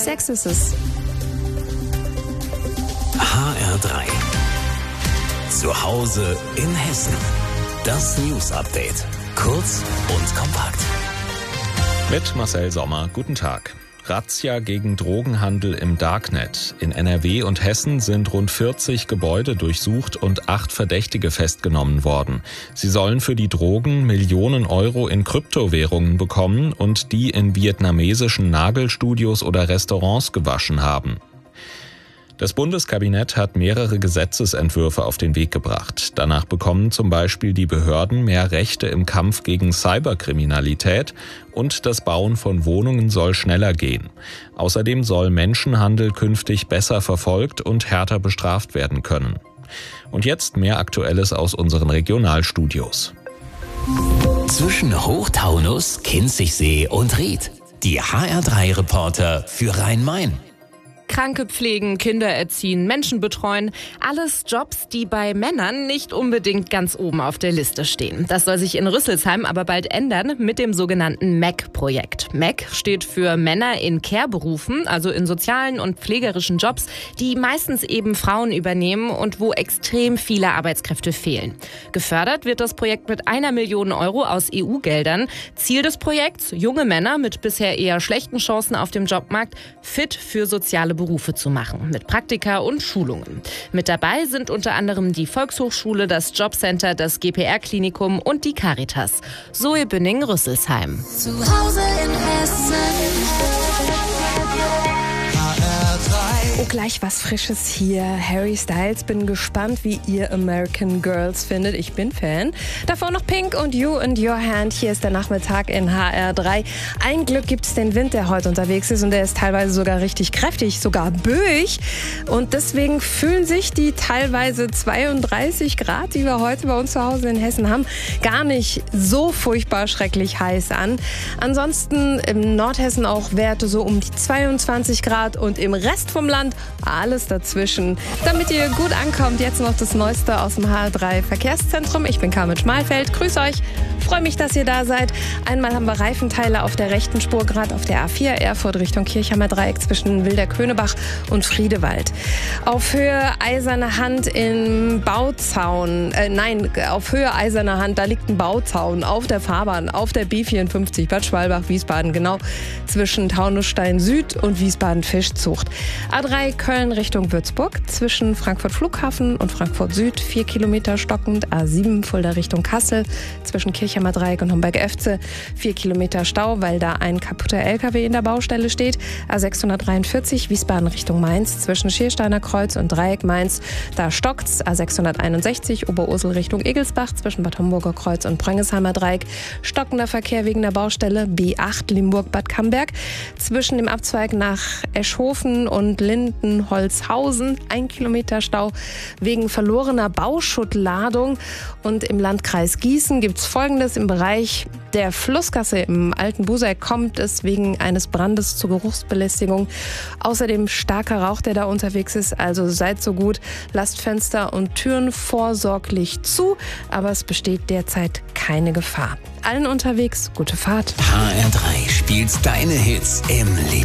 6 ist es. HR3. Zu Hause in Hessen. Das News Update. Kurz und kompakt. Mit Marcel Sommer. Guten Tag. Razzia gegen Drogenhandel im Darknet. In NRW und Hessen sind rund 40 Gebäude durchsucht und 8 Verdächtige festgenommen worden. Sie sollen für die Drogen Millionen Euro in Kryptowährungen bekommen und die in vietnamesischen Nagelstudios oder Restaurants gewaschen haben. Das Bundeskabinett hat mehrere Gesetzesentwürfe auf den Weg gebracht. Danach bekommen zum Beispiel die Behörden mehr Rechte im Kampf gegen Cyberkriminalität und das Bauen von Wohnungen soll schneller gehen. Außerdem soll Menschenhandel künftig besser verfolgt und härter bestraft werden können. Und jetzt mehr Aktuelles aus unseren Regionalstudios. Zwischen Hochtaunus, Kinzigsee und Ried. Die HR3-Reporter für Rhein-Main. Kranke pflegen, Kinder erziehen, Menschen betreuen. Alles Jobs, die bei Männern nicht unbedingt ganz oben auf der Liste stehen. Das soll sich in Rüsselsheim aber bald ändern mit dem sogenannten MEC-Projekt. MEC steht für Männer in Care-Berufen, also in sozialen und pflegerischen Jobs, die meistens eben Frauen übernehmen und wo extrem viele Arbeitskräfte fehlen. Gefördert wird das Projekt mit 1 Million Euro aus EU-Geldern. Ziel des Projekts, junge Männer mit bisher eher schlechten Chancen auf dem Jobmarkt fit für soziale Berufe zu machen, mit Praktika und Schulungen. Mit dabei sind unter anderem die Volkshochschule, das Jobcenter, das GPR-Klinikum und die Caritas. Zoe Bünning-Rüsselsheim. Zu Hause in Hessen. Oh, gleich was Frisches hier. Harry Styles, bin gespannt, wie ihr American Girls findet. Ich bin Fan. Davor noch Pink und You and Your Hand. Hier ist der Nachmittag in HR3. Ein Glück gibt es den Wind, der heute unterwegs ist und der ist teilweise sogar richtig kräftig, sogar böig. Und deswegen fühlen sich die teilweise 32 Grad, die wir heute bei uns zu Hause in Hessen haben, gar nicht so furchtbar schrecklich heiß an. Ansonsten im Nordhessen auch Werte so um die 22 Grad und im Rest vom Land alles dazwischen. Damit ihr gut ankommt, jetzt noch das Neueste aus dem HR3 Verkehrszentrum. Ich bin Carmen Schmalfeld. Grüß euch. Freue mich, dass ihr da seid. Einmal haben wir Reifenteile auf der rechten Spur, gerade auf der A4 Erfurt Richtung Kirchheimer Dreieck zwischen Wilderkönebach und Friedewald. Auf Höhe Eiserne Hand im Bauzaun, auf Höhe Eiserne Hand, da liegt ein Bauzaun auf der Fahrbahn, auf der B54 Bad Schwalbach, Wiesbaden, genau zwischen Taunusstein Süd und Wiesbaden Fischzucht. A3 Köln Richtung Würzburg, zwischen Frankfurt Flughafen und Frankfurt Süd 4 Kilometer stockend. A7 Fulda Richtung Kassel, zwischen Kirchheimer Dreieck und Homberg-Efze 4 Kilometer Stau, weil da ein kaputter LKW in der Baustelle steht. A643 Wiesbaden Richtung Mainz, zwischen Schiersteiner Kreuz und Dreieck Mainz, da stockt's. A661 Oberursel Richtung Egelsbach, zwischen Bad Homburger Kreuz und Bröngensheimer Dreieck, stockender Verkehr wegen der Baustelle. B8 Limburg-Bad Camberg, zwischen dem Abzweig nach Eschhofen und Lindenholzhausen 1 Kilometer Stau wegen verlorener Bauschuttladung. Und im Landkreis Gießen gibt's Folgendes: Im Bereich der Flussgasse im Alten Buseck kommt es wegen eines Brandes zur Geruchsbelästigung. Außerdem starker Rauch, der da unterwegs ist. Also seid so gut, lasst Fenster und Türen vorsorglich zu. Aber es besteht derzeit keine Gefahr. Allen unterwegs, gute Fahrt. HR3 spielt deine Hits im Lieblings